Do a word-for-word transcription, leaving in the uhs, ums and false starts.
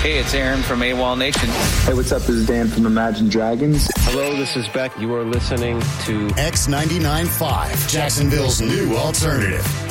Hey, it's Aaron from AWOL Nation. Hey, what's up? This is Dan from Imagine Dragons. Hello, this is Beck. You are listening to X ninety-nine point five, Jacksonville's new alternative.